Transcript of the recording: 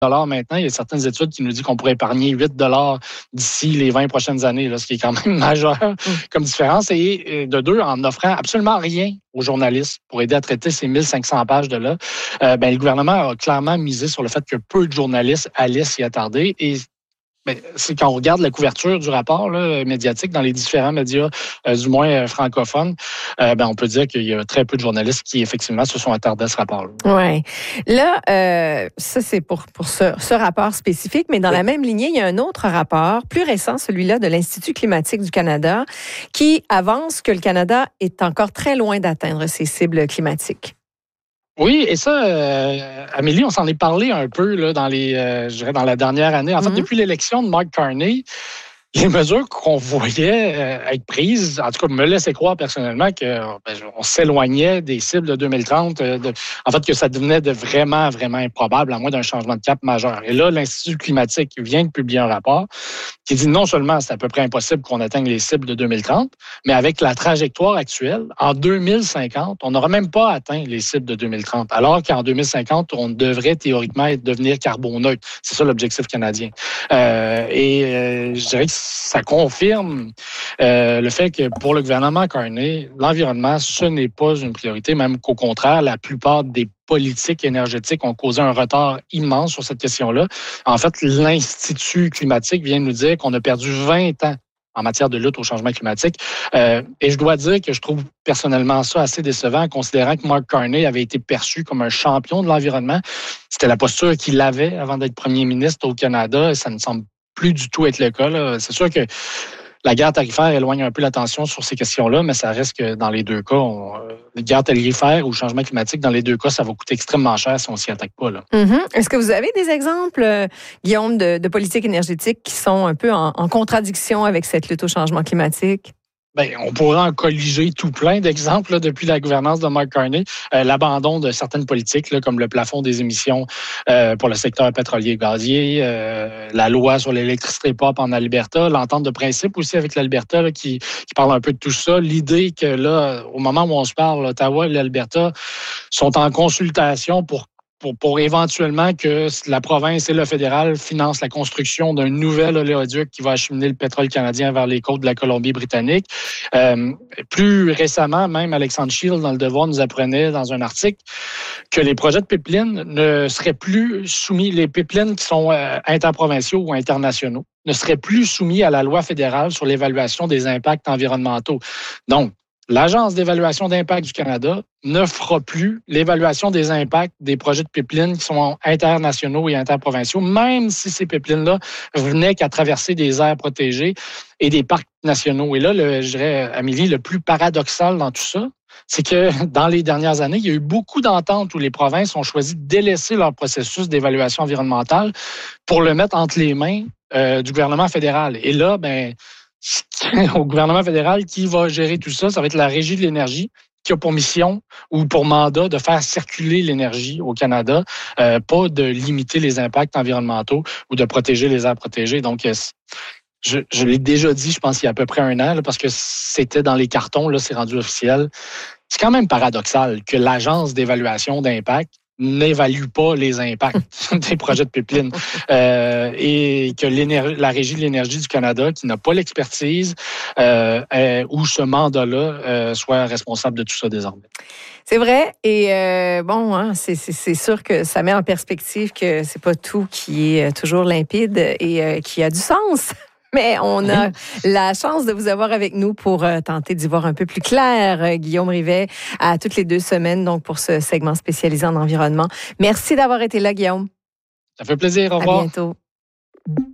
maintenant. Il y a certaines études qui nous disent qu'on pourrait épargner 8 d'ici les 20 prochaines années, là, ce qui est quand même majeur comme différence. Et de deux, en offrant absolument rien aux journalistes pour aider à traiter ces 1500 pages de là, le gouvernement a clairement misé sur le fait que peu de journalistes allaient s'y attarder. Et c'est quand on regarde la couverture du rapport là, médiatique dans les différents médias, du moins francophones, on peut dire qu'il y a très peu de journalistes qui, effectivement, se sont attardés à ce rapport-là. Oui. Là, ça, c'est pour ce rapport spécifique, mais dans la même lignée, il y a un autre rapport, plus récent, celui-là de l'Institut climatique du Canada, qui avance que le Canada est encore très loin d'atteindre ses cibles climatiques. Oui, et ça, Amélie, on s'en est parlé un peu là, dans dans la dernière année. En fait, depuis l'élection de Mark Carney, les mesures qu'on voyait être prises, en tout cas, me laissaient croire personnellement qu'on s'éloignait des cibles de 2030. En fait, que ça devenait vraiment, vraiment improbable, à moins d'un changement de cap majeur. Et là, l'Institut climatique vient de publier un rapport qui dit non seulement c'est à peu près impossible qu'on atteigne les cibles de 2030, mais avec la trajectoire actuelle, en 2050, on n'aura même pas atteint les cibles de 2030, alors qu'en 2050, on devrait théoriquement devenir carboneutre. C'est ça l'objectif canadien. Je dirais que ça confirme le fait que pour le gouvernement Carney, l'environnement, ce n'est pas une priorité, même qu'au contraire, la plupart des politiques énergétiques ont causé un retard immense sur cette question-là. En fait, l'Institut climatique vient de nous dire qu'on a perdu 20 ans en matière de lutte au changement climatique. Et je dois dire que je trouve personnellement ça assez décevant, considérant que Mark Carney avait été perçu comme un champion de l'environnement. C'était la posture qu'il avait avant d'être premier ministre au Canada, et ça ne semble plus du tout être le cas, là. C'est sûr que la guerre tarifaire éloigne un peu l'attention sur ces questions-là, mais ça reste que dans les deux cas, la guerre tarifaire ou le changement climatique, dans les deux cas, ça va coûter extrêmement cher si on s'y attaque pas, là. Est-ce que vous avez des exemples, Guillaume, de politiques énergétiques qui sont un peu en contradiction avec cette lutte au changement climatique? On pourrait en colliger tout plein d'exemples là, depuis la gouvernance de Mark Carney. L'abandon de certaines politiques, là, comme le plafond des émissions pour le secteur pétrolier et gazier, la loi sur l'électricité pop en Alberta, l'entente de principe aussi avec l'Alberta là, qui parle un peu de tout ça. L'idée que là, au moment où on se parle, l'Ottawa et l'Alberta sont en consultation pour éventuellement que la province et le fédéral financent la construction d'un nouvel oléoduc qui va acheminer le pétrole canadien vers les côtes de la Colombie-Britannique. Plus récemment, même Alexandre Shield, dans Le Devoir, nous apprenait dans un article que les projets de pipeline ne seraient plus soumis, les pipelines qui sont interprovinciaux ou internationaux, ne seraient plus soumis à la loi fédérale sur l'évaluation des impacts environnementaux. Donc, l'Agence d'évaluation d'impact du Canada ne fera plus l'évaluation des impacts des projets de pipeline qui sont internationaux et interprovinciaux, même si ces pipelines-là venaient qu'à traverser des aires protégées et des parcs nationaux. Et là, je dirais, Amélie, le plus paradoxal dans tout ça, c'est que dans les dernières années, il y a eu beaucoup d'ententes où les provinces ont choisi de délaisser leur processus d'évaluation environnementale pour le mettre entre les mains du gouvernement fédéral. Et là, au gouvernement fédéral qui va gérer tout ça, ça va être la Régie de l'énergie qui a pour mission ou pour mandat de faire circuler l'énergie au Canada, pas de limiter les impacts environnementaux ou de protéger les aires protégées. Donc, je l'ai déjà dit, je pense qu'il y a à peu près un an, là, parce que c'était dans les cartons, là, c'est rendu officiel. C'est quand même paradoxal que l'Agence d'évaluation d'impact n'évalue pas les impacts des projets de pipeline et que la Régie de l'énergie du Canada, qui n'a pas l'expertise ou ce mandat-là, soit responsable de tout ça désormais. C'est vrai. Et c'est sûr que ça met en perspective que c'est pas tout qui est toujours limpide et qui a du sens. Mais on a la chance de vous avoir avec nous pour tenter d'y voir un peu plus clair. Guillaume Rivet, à toutes les 2 semaines, donc pour ce segment spécialisé en environnement. Merci d'avoir été là, Guillaume. Ça fait plaisir. Au revoir. À bientôt.